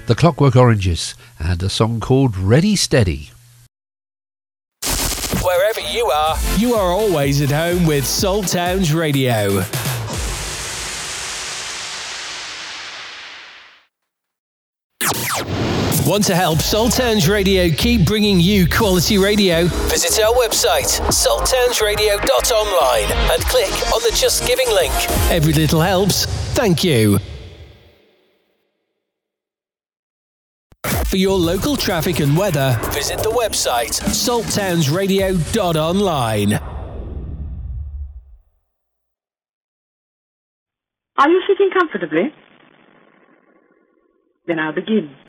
The Clockwork Oranges, and a song called Ready Steady. Wherever you are always at home with Salt Towns Radio. Want to help Salt Towns Radio keep bringing you quality radio? Visit our website, salttownsradio.online, and click on the Just Giving link. Every little helps. Thank you. For your local traffic and weather, visit the website, salttownsradio.online. Are you sitting comfortably? Then I'll begin.